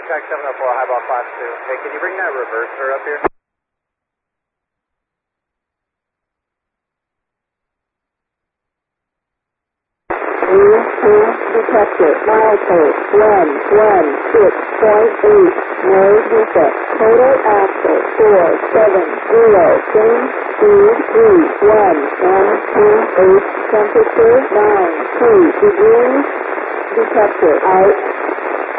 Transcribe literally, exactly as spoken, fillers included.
track seven oh four, highball class two. Hey, can you bring that reverser up here? Detector, milepost, one, one, six point eight, no defect, total axle, four, seven, zero, change, speed, three, one, one, two, eight, temperature, nine, two degrees, detector, out.